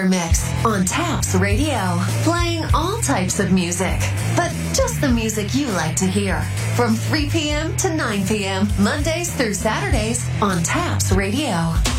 Murder Mix on Taps Radio, playing all types of music, but just the music you like to hear. From 3 p.m. to 9 p.m., Mondays through Saturdays on Taps Radio.